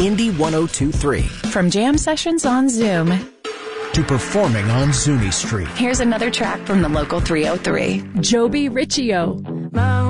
Indy 102.3. From jam sessions on Zoom to performing on Zuni Street. Here's another track from the local 303. Joby Riccio.